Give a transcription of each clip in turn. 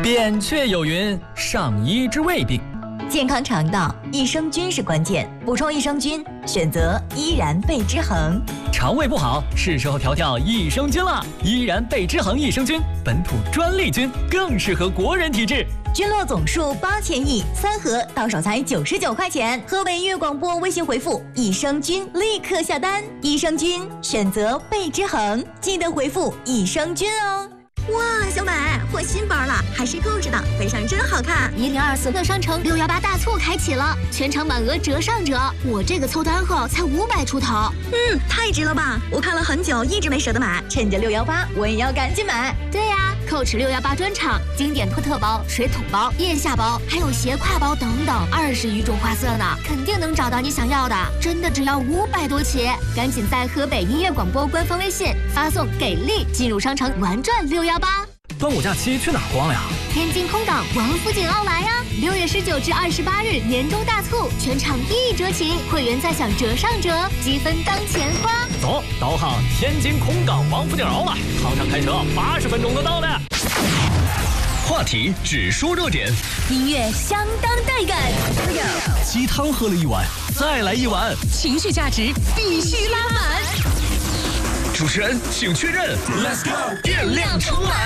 扁鹊有云：上医治未病。 健康肠道，益生菌是关键，补充益生菌，选择依然贝之恒。 肠胃不好，是时候调调益生菌了。依然贝之恒益生菌，本土专利菌，更适合国人体质。 菌落总数8000亿，3盒到手才99块钱。河北音乐广播微信回复益生菌，立刻下单。益生菌选择贝之恒，记得回复益生菌哦。 哇，小美换新包了，还是购置的，背上真好看。 1024乐商城618大促开启了，全场满额折上折，我这个凑单后才500出头。 太值了吧！我看了很久，一直没舍得买， 趁着618，我也要赶紧买。 对呀，Coach 618专场，经典托特包、水桶包、腋下包，还有斜挎包等等，20余种花色呢，肯定能找到你想要的。真的只要500多起，赶紧在河北音乐广播官方微信发送“给力”进入商城玩转618。 端午假期去哪儿逛呀？ 天津空港王府井奥莱呀！6月19至28日年终大促，全场1折起，会员再享折上折，积分当钱花。 走，导航天津空港王府井奥莱，航上开车80分钟就到了。话题只说热点， 音乐相当带感。 鸡汤喝了一碗，再来一碗， 情绪价值必须拉满。 主持人请确认 ，Let's go， 电量充满。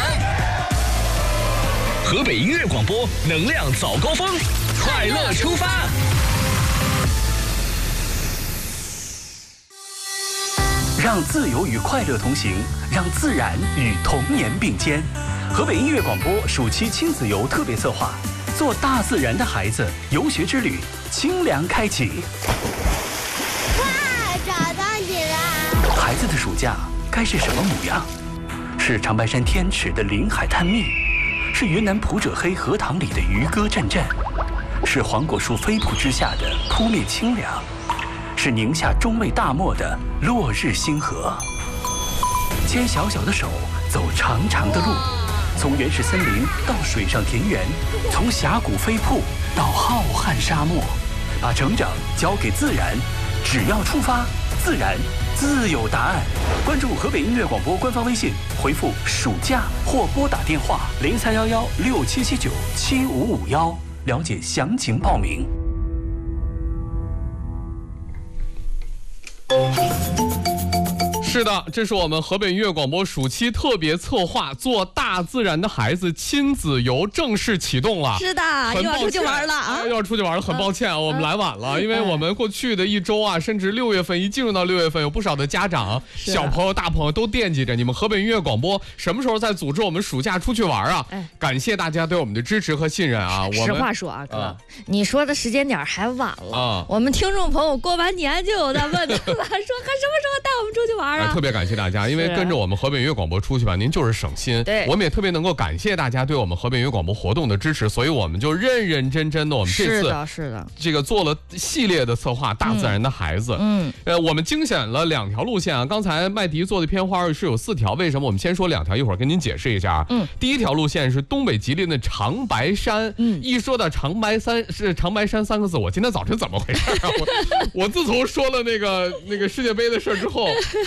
河北音乐广播，能量早高峰，快乐出发。 让自由与快乐同行，让自然与童年并肩。河北音乐广播暑期亲子游特别策划，做大自然的孩子游学之旅，清凉开启。 哇，找到你了！ 孩子的暑假该是什么模样？是长白山天池的林海滩蜜，是云南普者黑荷塘里的渔歌阵阵，是黄果树飞瀑之下的扑面清凉，是宁夏中卫大漠的落日星河。牵小小的手，走长长的路，从原始森林到水上田园，从峡谷飞瀑到浩瀚沙漠，把成长交给自然，只要出发，自然自有答案。关注河北音乐广播官方微信，回复暑假或拨打电话031167797551，了解详情报名。 是的，这是我们河北音乐广播暑期特别策划，做大自然的孩子亲子游正式启动了。 是的，又要出去玩了啊！ 又要出去玩了，很抱歉啊，我们来晚了，因为我们过去的1周啊，甚至6月份一进入到6月份，有不少的家长、小朋友、大朋友都惦记着你们河北音乐广播什么时候在组织我们暑假出去玩啊！感谢大家对我们的支持和信任啊！ 实话说啊，哥，你说的时间点还晚了。我们听众朋友过完年就有在问他了，说还什么时候带我们出去玩啊？ 特别感谢大家，因为跟着我们河北音乐广播出去吧，您就是省心。 对， 我们也特别能够感谢大家对我们河北音乐广播活动的支持，所以我们就认认真真的，我们这次是的， 这个做了系列的策划，大自然的孩子。我们精选了2条路线啊。刚才麦迪做的片花是有4条，为什么？我们先说2条，一会儿跟您解释一下。第一条路线是东北吉林的长白山。一说到长白山3个字，我今天早晨怎么回事啊？我自从说了那个世界杯的事之后，